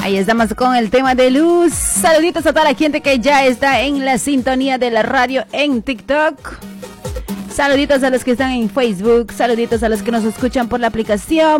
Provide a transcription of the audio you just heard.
Ahí estamos con el tema de luz. Saluditos a toda la gente que ya está en la sintonía de la radio en TikTok. Saluditos a los que están en Facebook. Saluditos a los que nos escuchan por la aplicación.